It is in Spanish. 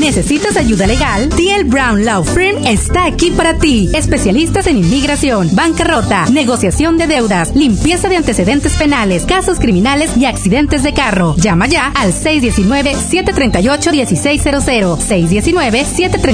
¿Necesitas ayuda legal? TL Brown Law Firm está aquí para ti. Especialistas en inmigración, bancarrota, negociación de deudas, limpieza de antecedentes penales, casos criminales y accidentes de carro. Llama ya al 619-738-1600. 619-738